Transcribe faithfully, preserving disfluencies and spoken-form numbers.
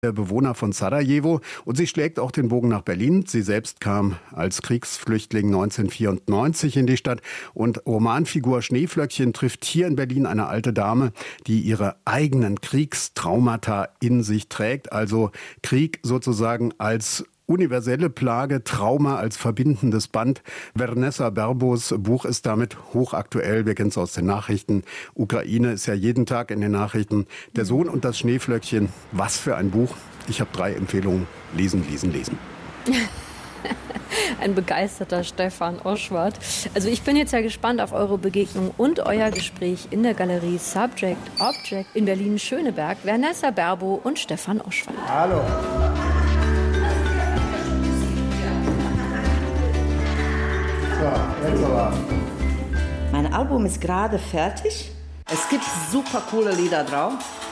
der Bewohner von Sarajevo, und sie schlägt auch den Bogen nach Berlin. Sie selbst kam als Kriegsflüchtling neunzehnhundertvierundneunzig in die Stadt, und Romanfigur Schneeflöckchen trifft hier in Berlin eine alte Dame, die ihre eigenen Kriegstraumata in sich trägt, also Krieg sozusagen als universelle Plage, Trauma als verbindendes Band. Vanessa Berbos Buch ist damit hochaktuell. Wir kennen es aus den Nachrichten. Ukraine ist ja jeden Tag in den Nachrichten. Der Sohn und das Schneeflöckchen. Was für ein Buch. Ich habe drei Empfehlungen. Lesen, lesen, lesen. Ein begeisterter Stefan Oschwart. Also ich bin jetzt ja gespannt auf eure Begegnung und euer Gespräch in der Galerie Subject Object in Berlin-Schöneberg. Vanessa Berbo und Stefan Oschwart. Hallo. Jetzt aber. Mein Album ist gerade fertig. Es gibt super coole Lieder drauf.